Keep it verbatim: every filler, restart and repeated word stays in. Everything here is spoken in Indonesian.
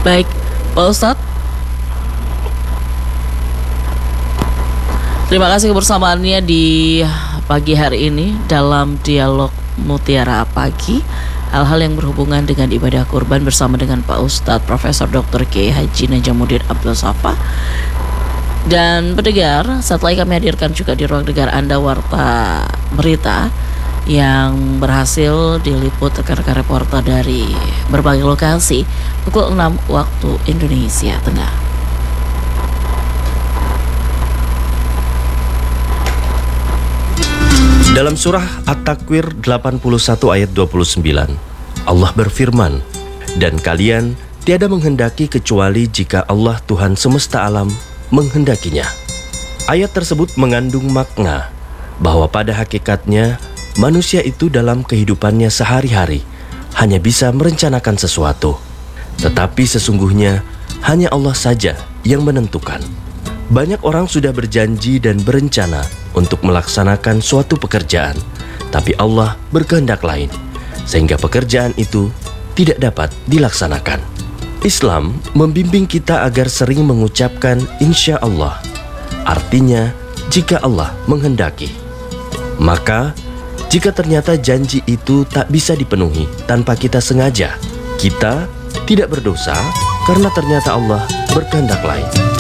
Baik, Pak Ustadz, terima kasih kebersamaannya di pagi hari ini dalam dialog Mutiara Pagi. Hal-hal yang berhubungan dengan ibadah kurban bersama dengan Pak Ustadz Profesor Doktor Kiai Haji Najamuddin Abdul Shafaa. Dan pendengar, setelah kami hadirkan juga di ruang dengar Anda warta berita yang berhasil diliput rekan-rekan reporter dari berbagai lokasi pukul enam waktu Indonesia Tengah. Dalam surah At-Takwir delapan puluh satu ayat dua puluh sembilan, Allah berfirman, "Dan kalian tiada menghendaki kecuali jika Allah Tuhan semesta alam menghendakinya." Ayat tersebut mengandung makna bahwa pada hakikatnya manusia itu dalam kehidupannya sehari-hari hanya bisa merencanakan sesuatu, tetapi sesungguhnya hanya Allah saja yang menentukan. Banyak orang sudah berjanji dan berencana untuk melaksanakan suatu pekerjaan, tapi Allah berkehendak lain, sehingga pekerjaan itu tidak dapat dilaksanakan. Islam membimbing kita agar sering mengucapkan insya Allah, artinya jika Allah menghendaki. Maka jika ternyata janji itu tak bisa dipenuhi tanpa kita sengaja, kita tidak berdosa karena ternyata Allah berkehendak lain.